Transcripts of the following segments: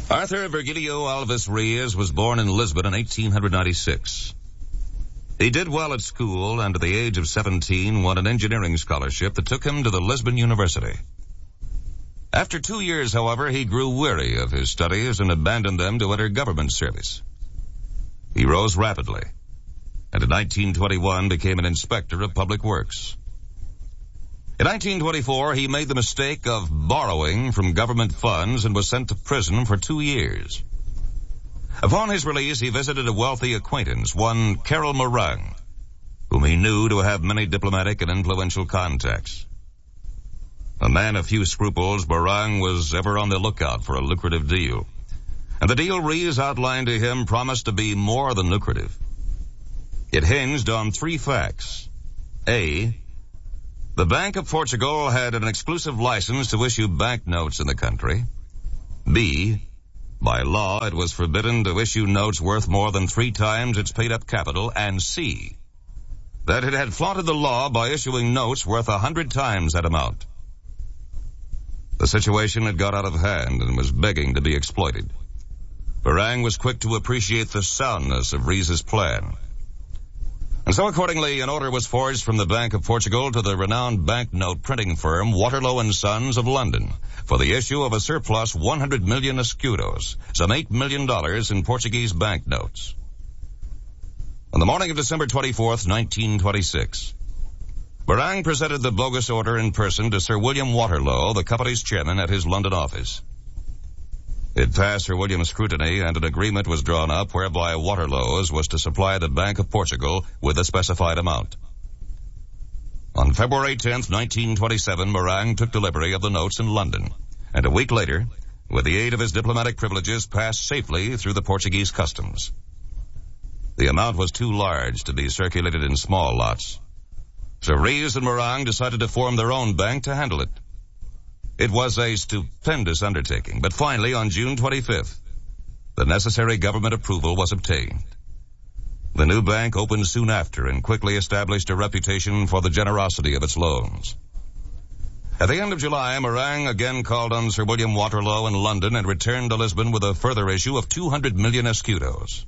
Arthur Virgilio Alves Reyes was born in Lisbon in 1896. He did well at school and at the age of 17 won an engineering scholarship that took him to the Lisbon University. After 2 years, however, he grew weary of his studies and abandoned them to enter government service. He rose rapidly, and in 1921 became an inspector of public works. In 1924, he made the mistake of borrowing from government funds and was sent to prison for 2 years. Upon his release, he visited a wealthy acquaintance, one Carol Morang, whom he knew to have many diplomatic and influential contacts. A man of few scruples, Morang was ever on the lookout for a lucrative deal. And the deal Reyes outlined to him promised to be more than lucrative. It hinged on 3 facts. A, the Bank of Portugal had an exclusive license to issue banknotes in the country. B, by law, it was forbidden to issue notes worth more than 3 times its paid-up capital. And C, that it had flaunted the law by issuing notes worth 100 times that amount. The situation had got out of hand and was begging to be exploited. Morang was quick to appreciate the soundness of Reyes' plan. And so accordingly, an order was forged from the Bank of Portugal to the renowned banknote printing firm Waterloo & Sons of London for the issue of a surplus 100 million escudos, some $8 million in Portuguese banknotes. On the morning of December 24th, 1926, Morang presented the bogus order in person to Sir William Waterloo, the company's chairman, at his London office. It passed Sir William's scrutiny, and an agreement was drawn up whereby Waterloo's was to supply the Bank of Portugal with a specified amount. On February 10th, 1927, Morang took delivery of the notes in London, and a week later, with the aid of his diplomatic privileges, passed safely through the Portuguese customs. The amount was too large to be circulated in small lots, so Reyes and Morang decided to form their own bank to handle it. It was a stupendous undertaking, but finally, on June 25th, the necessary government approval was obtained. The new bank opened soon after and quickly established a reputation for the generosity of its loans. At the end of July, Morang again called on Sir William Waterloo in London and returned to Lisbon with a further issue of 200 million escudos.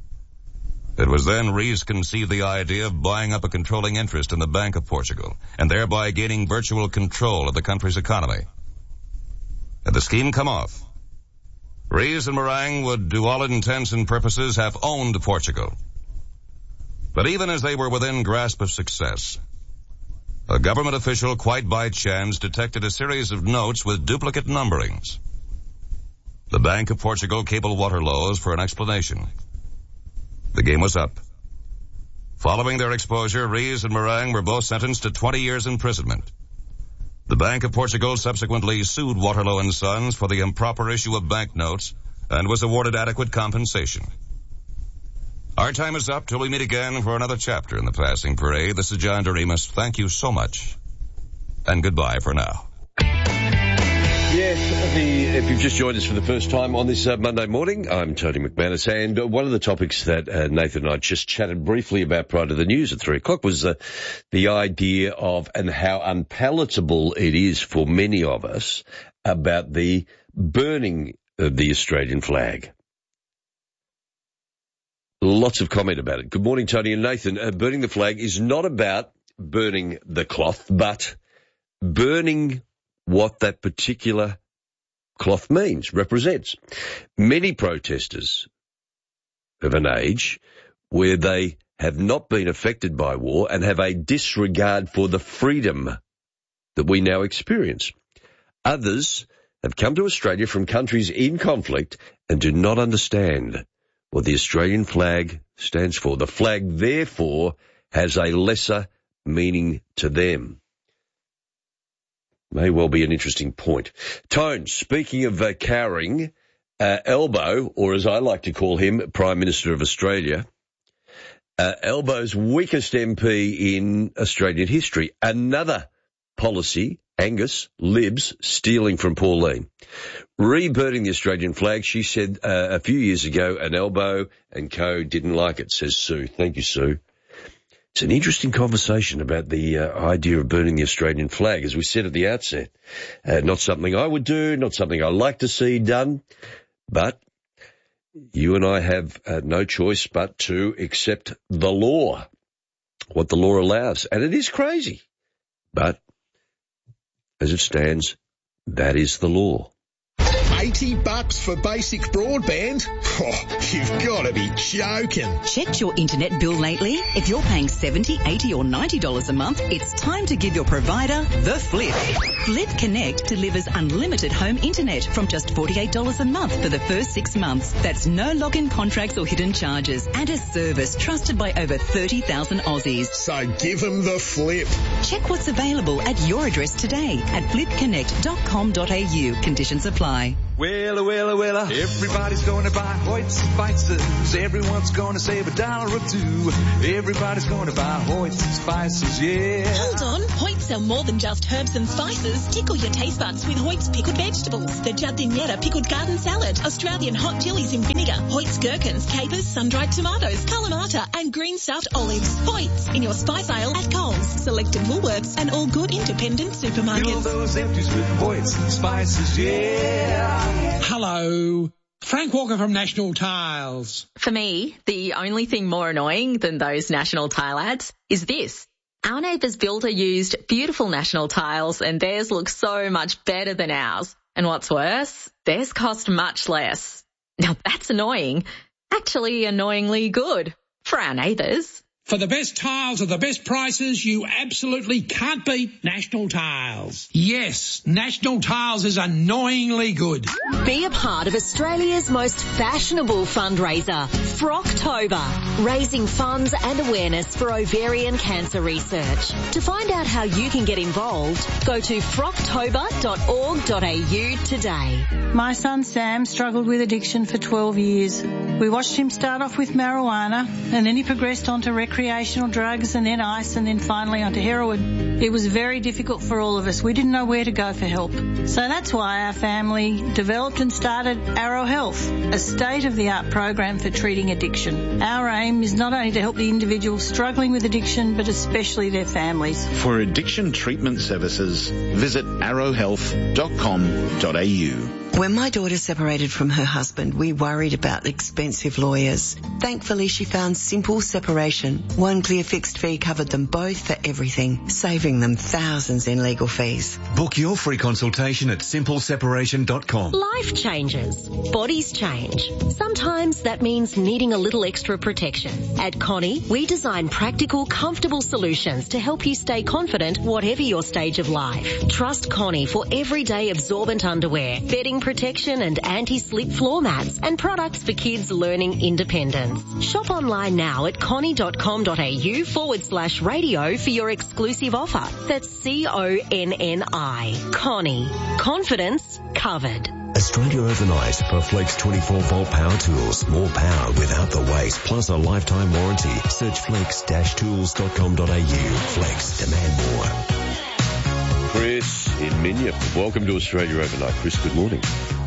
It was then Reyes conceived the idea of buying up a controlling interest in the Bank of Portugal and thereby gaining virtual control of the country's economy. Had the scheme come off, Reyes and Morang would, to all intents and purposes, have owned Portugal. But even as they were within grasp of success, a government official quite by chance detected a series of notes with duplicate numberings. The Bank of Portugal cabled Waterloo's for an explanation. The game was up. Following their exposure, Reyes and Morang were both sentenced to 20 years imprisonment. The Bank of Portugal subsequently sued Waterloo & Sons for the improper issue of banknotes and was awarded adequate compensation. Our time is up till we meet again for another chapter in the Passing Parade. This is John Doremus. Thank you so much, and goodbye for now. Yes, if you've just joined us for the first time on this Monday morning, I'm Tony McManus, and one of the topics that Nathan and I just chatted briefly about prior to the news at 3 o'clock was the idea of and how unpalatable it is for many of us about the burning of the Australian flag. Lots of comment about it. Good morning, Tony and Nathan. Burning the flag is not about burning the cloth, but burning what that particular cloth means, represents. Many protesters of an age where they have not been affected by war and have a disregard for the freedom that we now experience. Others have come to Australia from countries in conflict and do not understand what the Australian flag stands for. The flag, therefore, has a lesser meaning to them. May well be an interesting point. Tone, speaking of cowering, Albo, or as I like to call him, Prime Minister of Australia, Albo's weakest MP in Australian history. Another policy, Angus, Libs, stealing from Pauline. Reburning the Australian flag, she said a few years ago, and Albo and co didn't like it, says Sue. Thank you, Sue. It's an interesting conversation about the idea of burning the Australian flag, as we said at the outset. Not something I would do, not something I like to see done, But you and I have no choice but to accept the law, what the law allows. And it is crazy. But as it stands, that is the law. $80 for basic broadband? Oh, you've got to be joking. Checked your internet bill lately? If you're paying $70, $80 or $90 a month, it's time to give your provider the flip. Flip Connect delivers unlimited home internet from just $48 a month for the first 6 months. That's no login contracts or hidden charges and a service trusted by over 30,000 Aussies. So give them the flip. Check what's available at your address today at flipconnect.com.au. Conditions apply. Willa, willa, willa. Everybody's going to buy Hoyt's spices. Everyone's going to save $1 or $2. Everybody's going to buy Hoyt's spices, yeah. Hold on. Hoyt's sell more than just herbs and spices. Tickle your taste buds with Hoyt's pickled vegetables. The giardiniera pickled garden salad. Australian hot chilies in vinegar. Hoyt's gherkins, capers, sun-dried tomatoes, kalamata and green stuffed olives. Hoyt's in your spice aisle at Coles, selected Woolworths and all good independent supermarkets. Fill those empties with Hoyt's spices, yeah. Hello, Frank Walker from National Tiles. For me, the only thing more annoying than those National Tile ads is this. Our neighbour's builder used beautiful National Tiles and theirs looks so much better than ours. And what's worse, theirs cost much less. Now that's annoying. Actually annoyingly good for our neighbours. For the best tiles at the best prices, you absolutely can't beat National Tiles. Yes, National Tiles is annoyingly good. Be a part of Australia's most fashionable fundraiser, Frocktober, raising funds and awareness for ovarian cancer research. To find out how you can get involved, go to frocktober.org.au today. My son Sam struggled with addiction for 12 years. We watched him start off with marijuana and then he progressed onto recreational drugs and then ice and then finally onto heroin. It was very difficult for all of us. We didn't know where to go for help. So that's why our family developed and started Arrow Health, a state-of-the-art program for treating addiction. Our aim is not only to help the individuals struggling with addiction, but especially their families. For addiction treatment services, visit arrowhealth.com.au. When my daughter separated from her husband, we worried about expensive lawyers. Thankfully, she found Simple Separation. One clear fixed fee covered them both for everything, saving them thousands in legal fees. Book your free consultation at simpleseparation.com. Life changes. Bodies change. Sometimes that means needing a little extra protection. At Connie, we design practical, comfortable solutions to help you stay confident whatever your stage of life. Trust Connie for everyday absorbent underwear, bedding protection and anti-slip floor mats and products for kids learning independence. Shop online now at connie.com.au/radio for your exclusive offer. That's CONNI. Connie. Confidence covered. Australia overnight for Flex 24-volt power tools. More power without the waste, plus a lifetime warranty. Search flex-tools.com.au. Flex. Demand more. Chris in Minya. Welcome to Australia Overnight. Chris, good morning.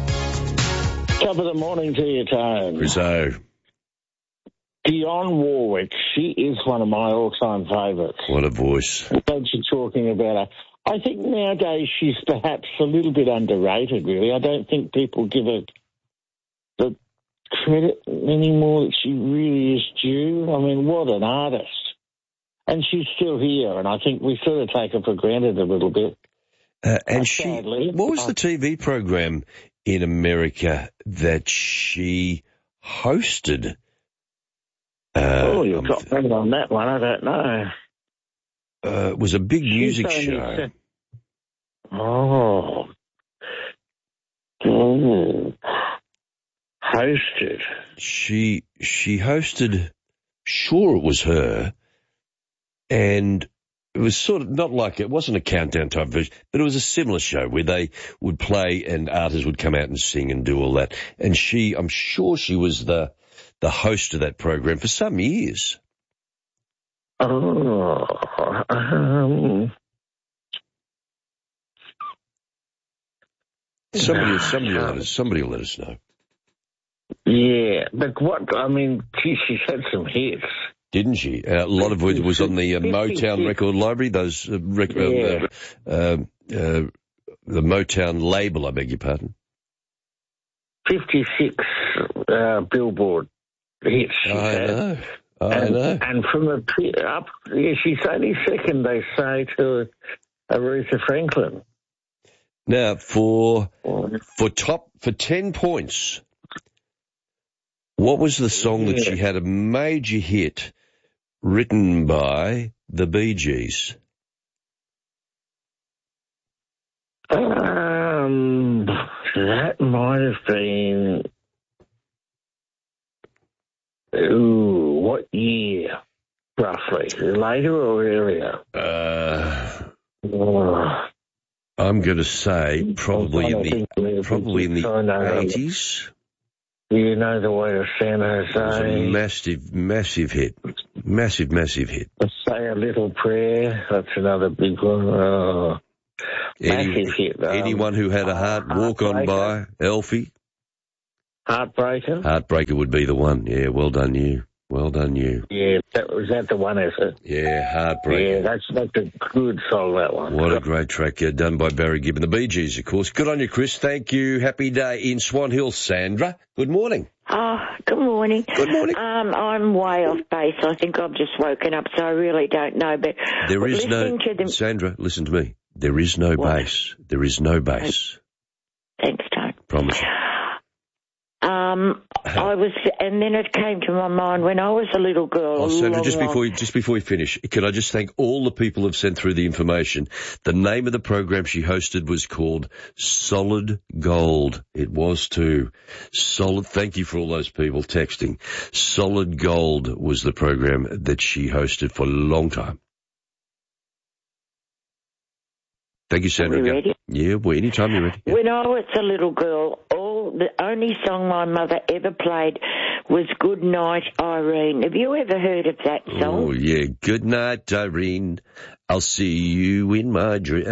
Top of the morning to you, Tone. Chris O. Dionne Warwick, she is one of my all-time favourites. What a voice. Don't you talking about her? I think nowadays she's perhaps a little bit underrated, really. I don't think people give her the credit anymore that she really is due. I mean, what an artist. And she's still here, and I think we sort of take her for granted a little bit. And sadly, what was the TV program in America that she hosted? You've got me on that one. I don't know. It was a big music show. Hosted. She hosted. Sure, it was her. And it was sort of not like, it wasn't a countdown type version, but it was a similar show where they would play and artists would come out and sing and do all that. And I'm sure she was the host of that program for some years. Somebody will let us know. Yeah, but she's had some hits. Didn't she? A lot of it was on the Motown record library, the Motown label, I beg your pardon. 56 Billboard hits. I know. And from a up, she's only second, they say, to Aretha Franklin. Now, for 10 points, what was the song that she had a major hit written by the Bee Gees? That might have been... what year, roughly? Later or earlier? I'm going to say probably in the 80s. You Know the Way to San Jose. It was a massive hit. Massive hit. Say a Little Prayer. That's another big one. Massive hit. Anyone Who Had a Heart, Walk On By, Elfie. Heartbreaker? Heartbreaker would be the one. Yeah, well done you. Yeah, was that the one, is it? Yeah, Heartbreaker. Yeah, that's a good song, that one. What a great track, done by Barry Gibbon. The Bee Gees, of course. Good on you, Chris. Thank you. Happy day in Swan Hill. Sandra, good morning. Good morning. Good morning. I'm way off base. I think I've just woken up, so I really don't know. But there is Sandra, listen to me. There is no bass. There is no bass. Thanks, Tone. Promise. And then it came to my mind when I was a little girl. Sandra, just before you finish, can I just thank all the people who've sent through the information? The name of the program she hosted was called Solid Gold. It was too. Thank you for all those people texting. Solid Gold was the program that she hosted for a long time. Thank you, Sandra. Are you ready? Yeah, well, anytime you're ready. Yeah. When I was a little girl, the only song my mother ever played was Good Night, Irene. Have you ever heard of that song? Oh, yeah. Good night, Irene. I'll see you in my dream.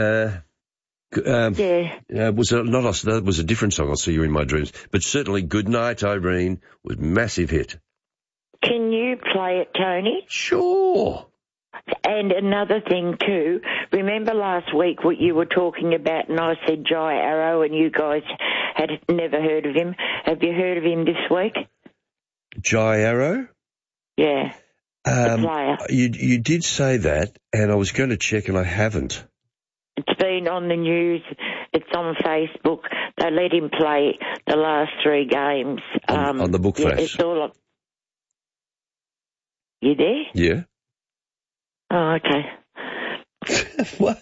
Was it not us? That was a different song, I'll See You in My Dreams. But certainly Good Night, Irene was a massive hit. Can you play it, Tony? Sure. And another thing too, remember last week what you were talking about and I said Jai Arrow and you guys had never heard of him. Have you heard of him this week? Jai Arrow? Yeah, the player. You did say that and I was going to check and I haven't. It's been on the news. It's on Facebook. They let him play the last 3 games. On the book face? It's all on. You there? Yeah. Oh, okay. What?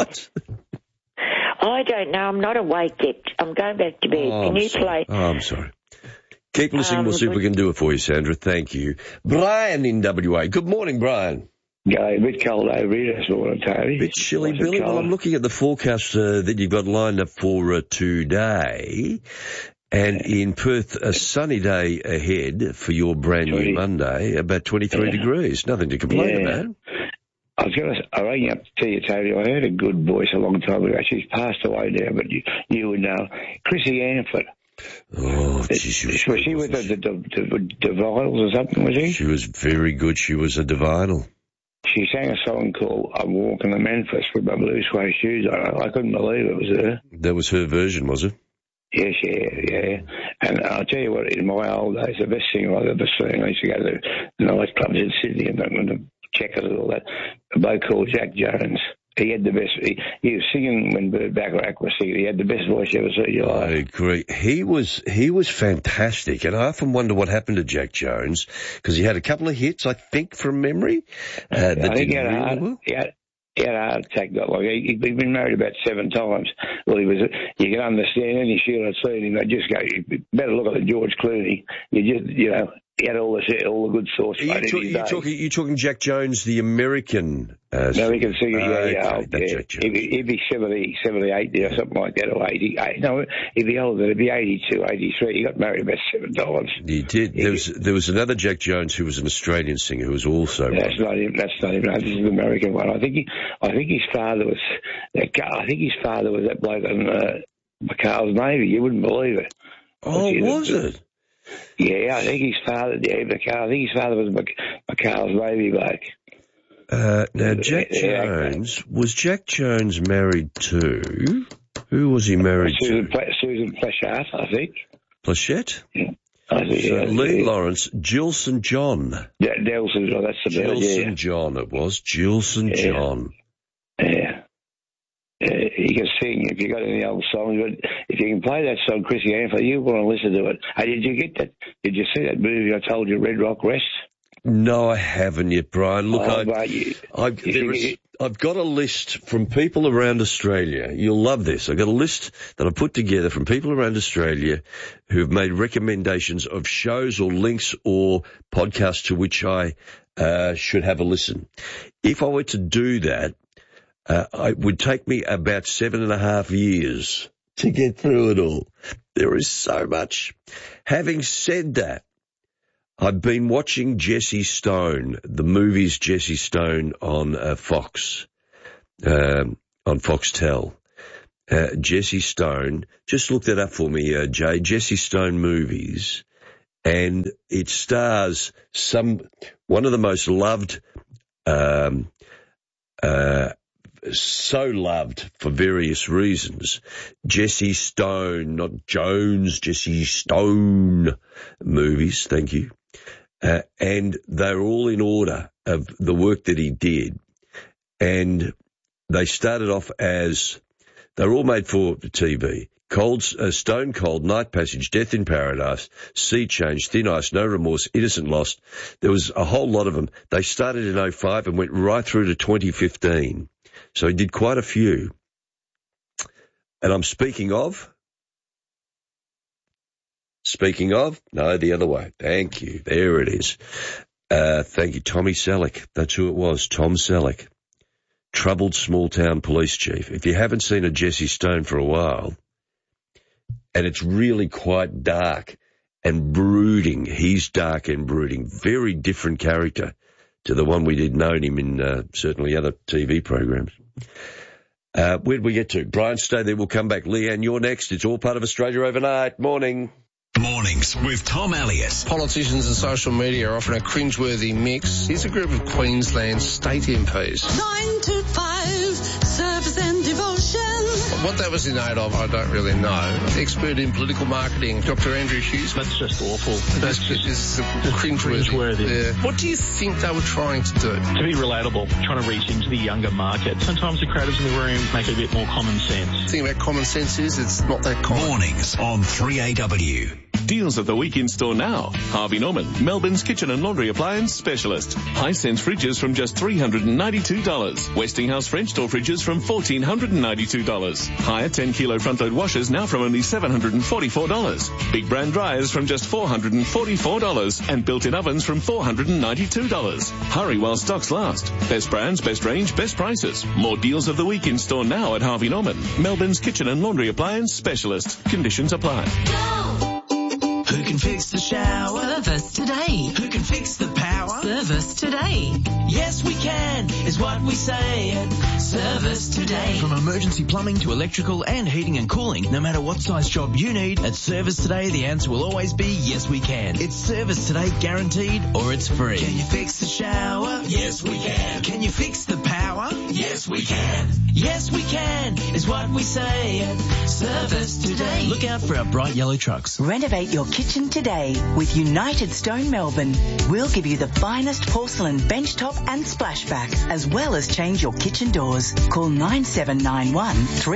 I don't know. I'm not awake yet. I'm going back to bed. Can you play? Oh, I'm sorry. Keep listening. We'll see if we can do it for you, Sandra. Thank you. Brian in WA. Good morning, Brian. Yeah, a bit cold over here, that's all, Tony. A bit chilly, Billy. Well, I'm looking at the forecast that you've got lined up for today. And in Perth, a sunny day ahead for your brand new Monday, about 23 degrees. Nothing to complain about. I rang up to tell you, Tony, I heard a good voice a long time ago. She's passed away now, but you would know. Chrissy Anford. Oh, geez, was she with the Dividals or something, was she? She was very good. She was a Dividal. She sang a song called I'm Walking to Memphis with my blue suede shoes on. I couldn't believe it was her. That was her version, was it? Yes, yeah. And I'll tell you what, in my old days, the best thing I've ever seen, I used to go to the nightclubs in Sydney and the Checkers and all that. A bloke called Jack Jones. He had the best. He was singing when Burt Bacharach was singing. He had the best voice you ever seen in your life. I agree. He was fantastic, and I often wonder what happened to Jack Jones because he had a couple of hits, I think, from memory. I think he had a heart attack. He'd been married about 7 times. Well, you can understand any shoot I'd seen him. They just go, you better look at the George Clooney. You just, he had all the good sauce. You're talking Jack Jones, the American American singer, Jack Jones. He'd be 78 or something like that, or 80. No, he'd be older. He'd be 82, 83. He got married about 7 times. He did. There was another Jack Jones who was an Australian singer who was also. That's not him. No, this is the American one. I think his father was. I think his father was that bloke on McCall's Navy. You wouldn't believe it. Oh, was it? Yeah, I think his father. Yeah, McCall. I think his father was McCall's Navy bloke. Now, Jack Jones, was Jack Jones married to? Who was he married to? Susan Pleshart, I think. Plachette? Yeah. Lee Lawrence, Jill St. John. Yeah, Jill St. John, that's the Jill St. John, it was. Jill St. John. Yeah. You can sing if you got any old songs, but if you can play that song, Chrissy Anfield, you want to listen to it. Hey, did you get that? Did you see that movie I told you, Red Rock Rest? No, I haven't yet, Brian. Look, I've got a list from people around Australia. You'll love this. I've got a list that I put together from people around Australia who've made recommendations of shows or links or podcasts to which I should have a listen. If I were to do that, it would take me about 7.5 years to get through it all. There is so much. Having said that, I've been watching Jesse Stone, the movies Jesse Stone on Fox, on Foxtel. Jesse Stone, just look that up for me, Jay, Jesse Stone movies, and it stars one of the most loved, so loved for various reasons, Jesse Stone, not Jones, Jesse Stone movies, thank you. And they're all in order of the work that he did. And they started off they're all made for TV. Stone Cold, Night Passage, Death in Paradise, Sea Change, Thin Ice, No Remorse, Innocent Lost. There was a whole lot of them. They started in 2005 and went right through to 2015. So he did quite a few. And I'm speaking of, no, the other way. Thank you. There it is. Thank you. Tommy Selleck. That's who it was. Tom Selleck. Troubled small town police chief. If you haven't seen a Jesse Stone for a while, and it's really quite dark and brooding. He's dark and brooding. Very different character to the one we did known him in certainly other TV programs. Where'd we get to? Brian, stay there. We'll come back. Leanne, you're next. It's all part of Australia Overnight. Morning. Mornings with Tom Elliott. Politicians and social media are often a cringeworthy mix. Here's a group of Queensland state MPs. 9 to 5, service and devotion. What that was in aid of, I don't really know. Expert in political marketing, Dr. Andrew Hughes. That's just awful. This is cringeworthy. Yeah. What do you think they were trying to do? To be relatable, trying to reach into the younger market. Sometimes the creatives in the room make it a bit more common sense. The thing about common sense is it's not that common. Mornings on 3AW. Deals at the weekend store now. Harvey Norman, Melbourne's kitchen and laundry appliance specialist. Hisense fridges from just $392. Westinghouse French door fridges from $1,492. Higher 10-kilo front-load washers now from only $744. Big brand dryers from just $444. And built-in ovens from $492. Hurry while stocks last. Best brands, best range, best prices. More deals of the weekend store now at Harvey Norman, Melbourne's kitchen and laundry appliance specialist. Conditions apply. Who can fix the shower? Service today. Who can fix the power? Service today. Yes, we can, is what we say at Service Today. From emergency plumbing to electrical and heating and cooling, no matter what size job you need, at Service Today, the answer will always be yes, we can. It's Service Today guaranteed or it's free. Can you fix the shower? Yes, we can. Can you fix the power? Yes, we can. Yes, we can, is what we say at Service Today. Look out for our bright yellow trucks. Renovate your kitchen today with United Stone Melbourne. We'll give you the finest porcelain benchtop and splashbacks, as well as change your kitchen doors. Call 9791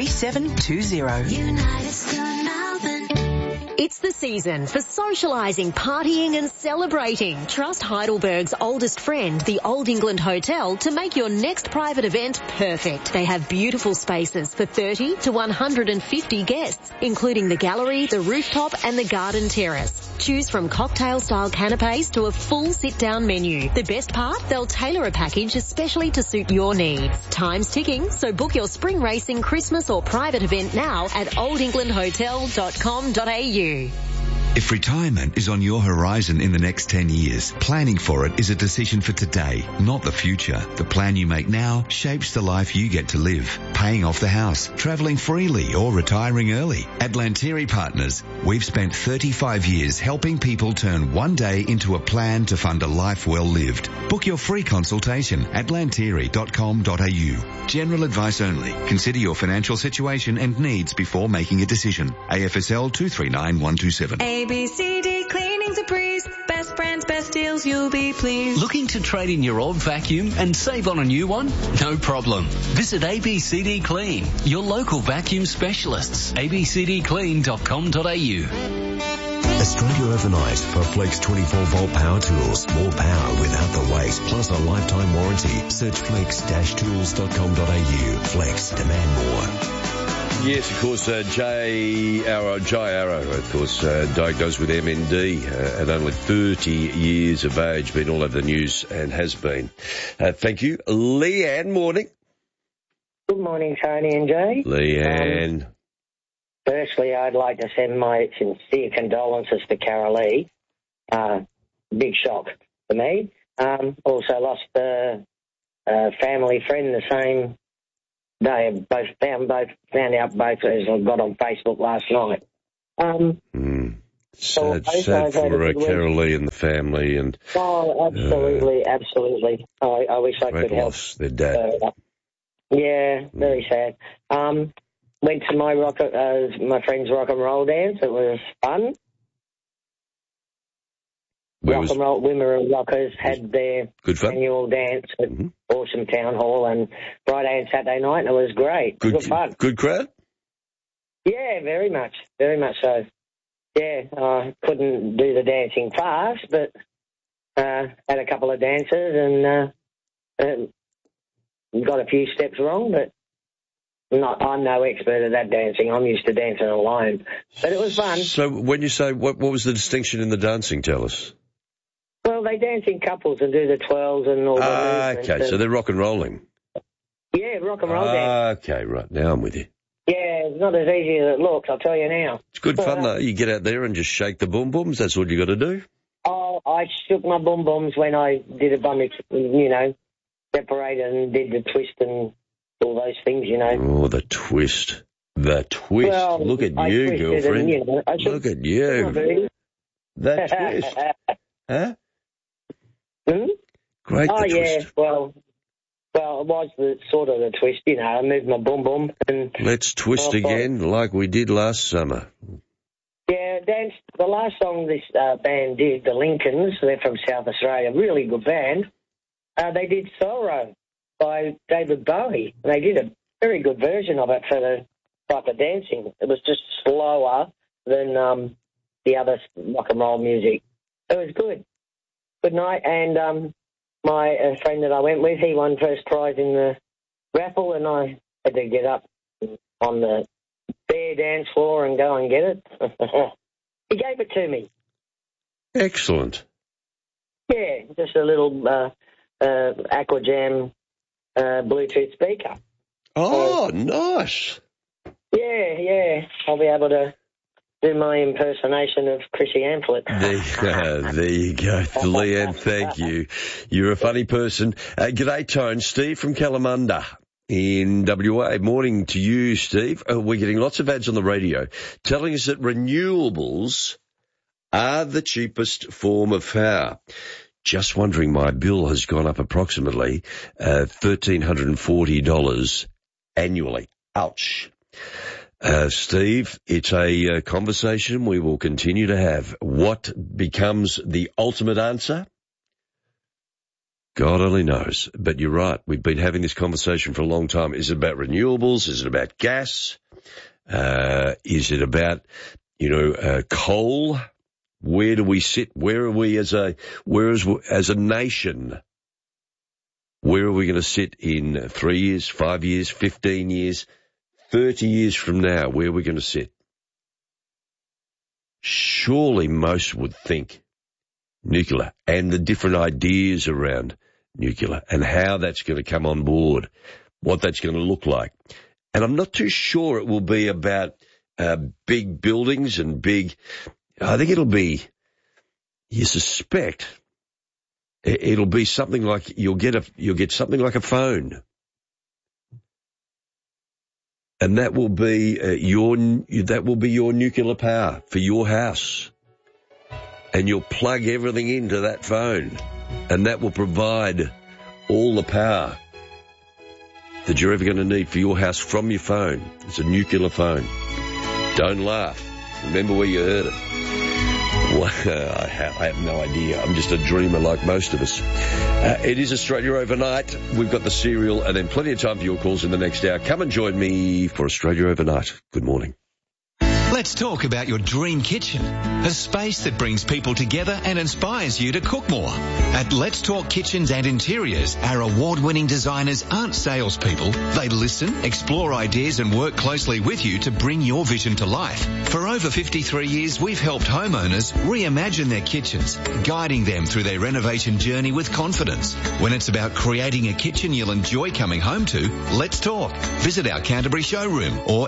3720. United Stone Melbourne. It's the season for socialising, partying and celebrating. Trust Heidelberg's oldest friend, the Old England Hotel, to make your next private event perfect. They have beautiful spaces for 30 to 150 guests, including the gallery, the rooftop and the garden terrace. Choose from cocktail-style canapes to a full sit-down menu. The best part? They'll tailor a package especially to suit your needs. Time's ticking, so book your spring racing, Christmas or private event now at oldenglandhotel.com.au. If retirement is on your horizon in the next 10 years, planning for it is a decision for today, not the future. The plan you make now shapes the life you get to live. Paying off the house, travelling freely or retiring early. At Lantieri Partners, we've spent 35 years helping people turn one day into a plan to fund a life well lived. Book your free consultation at lantieri.com.au. General advice only. Consider your financial situation and needs before making a decision. AFSL 239127. ABCD Cleaning's a breeze. Best brands, best deals, you'll be pleased. Looking to trade in your old vacuum and save on a new one? No problem. Visit ABCD Clean, your local vacuum specialists. abcdclean.com.au. Australia overnight for Flex 24-volt power tools. More power without the waste, plus a lifetime warranty. Search flex-tools.com.au. Flex, demand more. Yes, of course, Jai Arrow, of course, diagnosed with MND at only 30 years of age, been all over the news and has been. Thank you. Leanne, morning. Good morning, Tony and Jay. Leanne. Firstly, I'd like to send my sincere condolences to Carol Lee. Big shock for me. Also lost a family friend the same day. Found out both as I got on Facebook last night. Sad for Carol Lee and the family. And absolutely. I wish I could help. Their dad. Yeah, very sad. Went to my friend's rock and roll dance. It was fun. Rock and roll women and rockers had their annual dance at Awesome Town Hall and Friday and Saturday night, and it was great. Good fun. Good crowd? Yeah, very much so. Yeah, I couldn't do the dancing fast, but had a couple of dances and got a few steps wrong, but I'm no expert at that dancing. I'm used to dancing alone. But it was fun. So when you say, what was the distinction in the dancing, tell us? Well, they dance in couples and do the twirls and all that. Okay, so they're rock and rolling. Yeah, rock and roll dance. Okay, right, now I'm with you. Yeah, it's not as easy as it looks, I'll tell you now. It's good fun, though. You get out there and just shake the boom-booms. That's all you got to do. Oh, I shook my boom-booms when I did a bum, separated and did the twist and all those things, Oh, the twist. Well, look at you, girlfriend. Look at you. That twist. Huh? Great, twist. Yeah, well, it was the twist, I moved my boom and... Let's twist again like we did last summer. Yeah, the last song this band did, the Lincolns, they're from South Australia, really good band. They did Sorrow by David Bowie. They did a very good version of it for the type of dancing. It was just slower than the other rock and roll music. It was good. Good night. And my friend that I went with, he won first prize in the raffle, and I had to get up on the bare dance floor and go and get it. He gave it to me. Excellent. Yeah, just a little Aqua Jam Bluetooth speaker. Oh, nice. Yeah. I'll be able to do my impersonation of Chrissy Amphlett. There you go. Leanne, thank you. You're a funny person. G'day, Tone. Steve from Kalamunda in WA. Morning to you, Steve. We're getting lots of ads on the radio telling us that renewables are the cheapest form of power. Just wondering, my bill has gone up approximately $1,340 annually. Ouch. Steve, it's a conversation we will continue to have. What becomes the ultimate answer? God only knows. But you're right. We've been having this conversation for a long time. Is it about renewables? Is it about gas? Is it about, coal? Where do we sit? Where are we as a nation? Where are we going to sit in 3 years, 5 years, 15 years, 30 years from now? Where are we going to sit? Surely most would think nuclear and the different ideas around nuclear and how that's going to come on board, what that's going to look like. And I'm not too sure it will be about big buildings and big I think it'll be, you suspect, it'll be something like you'll get something like a phone. And that will be your nuclear power for your house. And you'll plug everything into that phone. And that will provide all the power that you're ever going to need for your house from your phone. It's a nuclear phone. Don't laugh. Remember where you heard it. Well, I have no idea. I'm just a dreamer like most of us. It is Australia Overnight. We've got the serial and then plenty of time for your calls in the next hour. Come and join me for Australia Overnight. Good morning. Let's talk about your dream kitchen, a space that brings people together and inspires you to cook more. At Let's Talk Kitchens and Interiors, our award-winning designers aren't salespeople. They listen, explore ideas and work closely with you to bring your vision to life. For over 53 years, we've helped homeowners reimagine their kitchens, guiding them through their renovation journey with confidence. When it's about creating a kitchen you'll enjoy coming home to, let's talk. Visit our Canterbury showroom or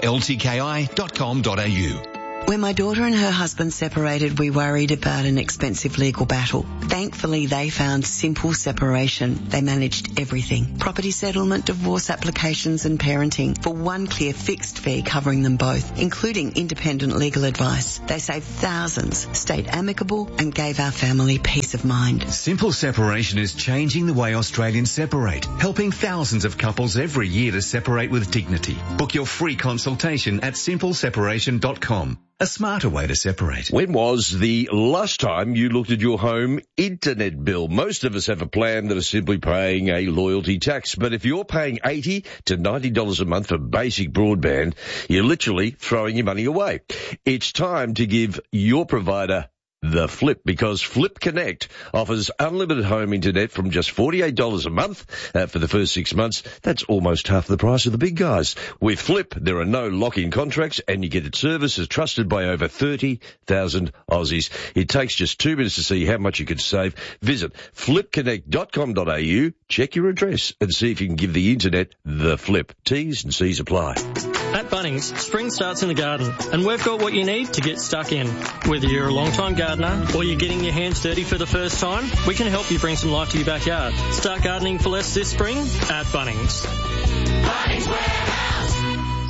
ltki.com.au. When my daughter and her husband separated, we worried about an expensive legal battle. Thankfully, they found simple separation. They managed everything. Property settlement, divorce applications and parenting for one clear fixed fee covering them both, including independent legal advice. They saved thousands, stayed amicable and gave our family peace of mind. Simple Separation is changing the way Australians separate, helping thousands of couples every year to separate with dignity. Book your free consultation at simpleseparation.com. A smarter way to separate. When was the last time you looked at your home internet bill? Most of us have a plan that is simply paying a loyalty tax. But if you're paying $80 to $90 a month for basic broadband, you're literally throwing your money away. It's time to give your provider the flip, because Flip Connect offers unlimited home internet from just $48 a month for the first 6 months. That's almost half the price of the big guys. With Flip, there are no lock-in contracts and you get its services trusted by over 30,000 Aussies. It takes just 2 minutes to see how much you could save. Visit flipconnect.com.au, check your address and see if you can give the internet the flip. T's and C's apply. At Bunnings, spring starts in the garden, and we've got what you need to get stuck in. Whether you're a long-time gardener or you're getting your hands dirty for the first time, we can help you bring some life to your backyard. Start gardening for less this spring at Bunnings. Bunnings Warehouse.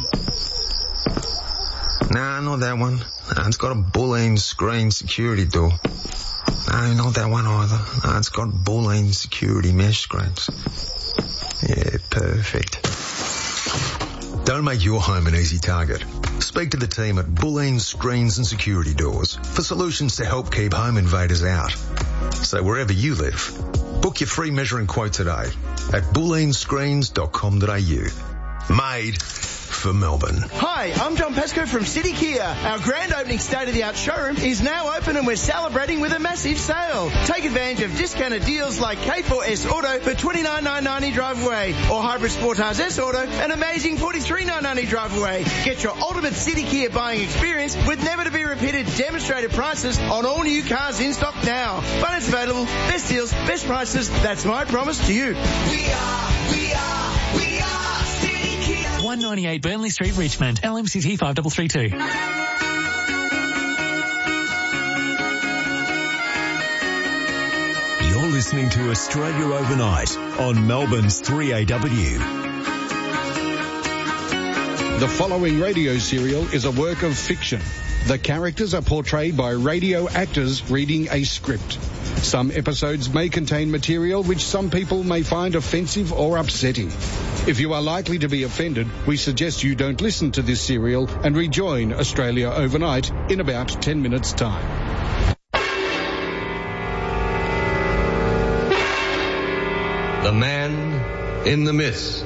Nah, not that one. It's got a Boolean screen security door. No, not that one either. It's got Boolean security mesh screens. Yeah, perfect. Don't make your home an easy target. Speak to the team at Boolean Screens and Security Doors for solutions to help keep home invaders out. So wherever you live, book your free measuring quote today at booleanscreens.com.au. Made for Melbourne. Hi, I'm John Pesco from City Kia. Our grand opening state-of-the-art showroom is now open and we're celebrating with a massive sale. Take advantage of discounted deals like K4S Auto for $29,990 drive away or Hybrid Sportage S Auto an amazing $43,990 drive away. Get your ultimate City Kia buying experience with never-to-be-repeated demonstrated prices on all new cars in stock now. Finance available, best deals, best prices. That's my promise to you. We are 198 Burnley Street, Richmond. LMCT 5332. You're listening to Australia Overnight on Melbourne's 3AW. The following radio serial is a work of fiction. The characters are portrayed by radio actors reading a script. Some episodes may contain material which some people may find offensive or upsetting. If you are likely to be offended, we suggest you don't listen to this serial and rejoin Australia Overnight in about 10 minutes' time. The Man in the Mist.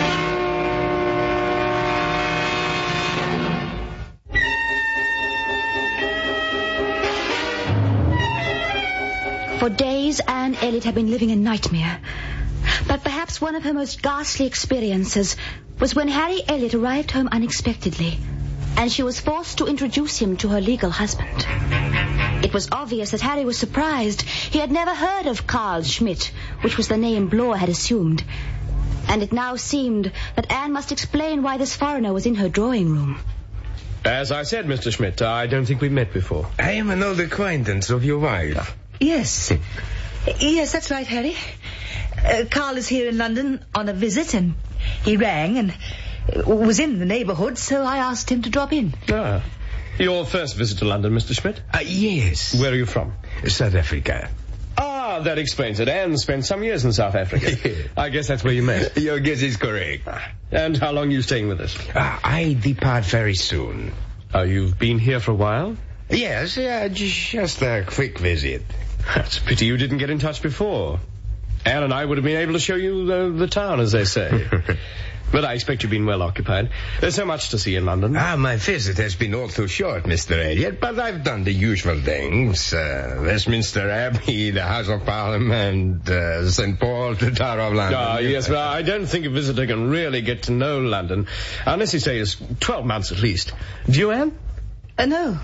For days, Anne Elliot had been living a nightmare. But perhaps one of her most ghastly experiences was when Harry Elliot arrived home unexpectedly, and she was forced to introduce him to her legal husband. It was obvious that Harry was surprised. He had never heard of Carl Schmidt, which was the name Bloor had assumed. And it now seemed that Anne must explain why this foreigner was in her drawing room. As I said, Mr. Schmidt, I don't think we've met before. I am an old acquaintance of your wife. Yes. Yes, that's right, Harry. Carl is here in London on a visit, and he rang and was in the neighbourhood, so I asked him to drop in. Ah. Your first visit to London, Mr. Schmidt? Yes. Where are you from? South Africa. Ah, that explains it. Anne spent some years in South Africa. I guess that's where you met. Your guess is correct. And how long are you staying with us? I depart very soon. Oh, you've been here for a while? Yes, just a quick visit. It's a pity you didn't get in touch before. Anne and I would have been able to show you the town, as they say. But I expect you've been well occupied. There's so much to see in London. My visit has been all too short, Mr. Elliot, but I've done the usual things. Westminster Abbey, the House of Parliament, St. Paul, the Tower of London. Yes, but I don't think a visitor can really get to know London, unless he stays 12 months at least. Do you, Anne? No.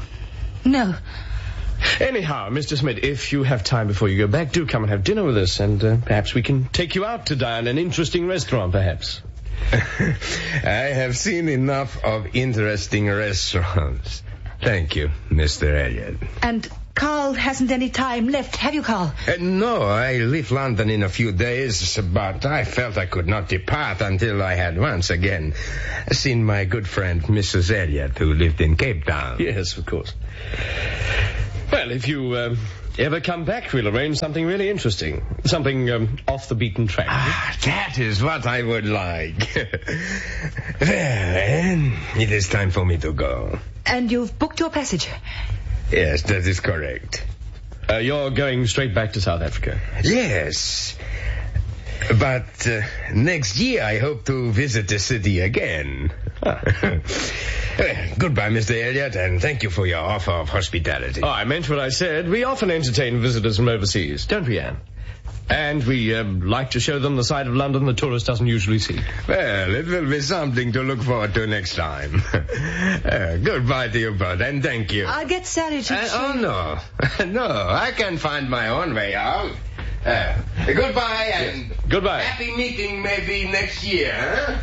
Anyhow, Mr. Smith, if you have time before you go back, do come and have dinner with us, and perhaps we can take you out to dine in an interesting restaurant, perhaps. I have seen enough of interesting restaurants. Thank you, Mr. Elliot. And Carl hasn't any time left, have you, Carl? No, I leave London in a few days, but I felt I could not depart until I had once again seen my good friend, Mrs. Elliot, who lived in Cape Town. Yes, of course. Well, if you ever come back, we'll arrange something really interesting. Something off the beaten track. That is what I would like. Well, it is time for me to go. And you've booked your passage? Yes, that is correct. You're going straight back to South Africa? Yes. But next year I hope to visit the city again. Goodbye, Mr. Elliot, and thank you for your offer of hospitality. Oh, I meant what I said. We often entertain visitors from overseas, don't we, Anne? And we like to show them the side of London the tourist doesn't usually see. Well, it will be something to look forward to next time. Goodbye to you both, and thank you. I'll get Sally to... Oh, no. No, I can find my own way out. Goodbye, and... Goodbye. Happy meeting maybe next year, huh?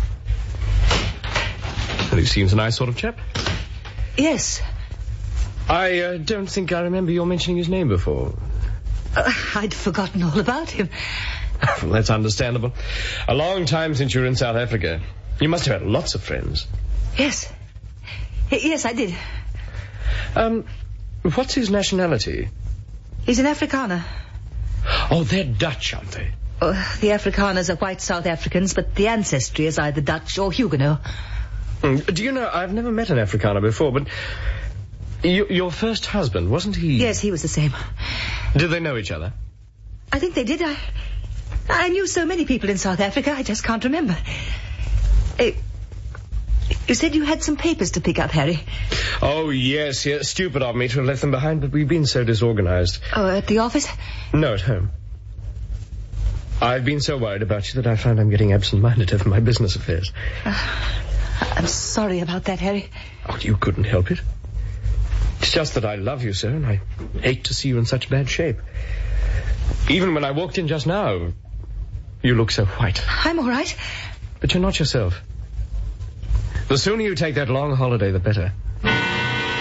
Well, he seems a nice sort of chap. Yes. I don't think I remember your mentioning his name before. I'd forgotten all about him. Well, that's understandable. A long time since you were in South Africa. You must have had lots of friends. Yes. Yes, I did. What's his nationality? He's an Afrikaner. Oh, they're Dutch, aren't they? The Afrikaners are white South Africans, but the ancestry is either Dutch or Huguenot. Do you know, I've never met an Afrikaner before, but your first husband, wasn't he? Yes, he was the same. Did they know each other? I think they did. I knew so many people in South Africa, I just can't remember. You said you had some papers to pick up, Harry. Oh, yes. Stupid of me to have left them behind, but we've been so disorganized. Oh, at the office? No, at home. I've been so worried about you that I find I'm getting absent-minded over my business affairs. I'm sorry about that, Harry. Oh, you couldn't help it. It's just that I love you so, and I hate to see you in such bad shape. Even when I walked in just now, you look so white. I'm all right. But you're not yourself. The sooner you take that long holiday, the better.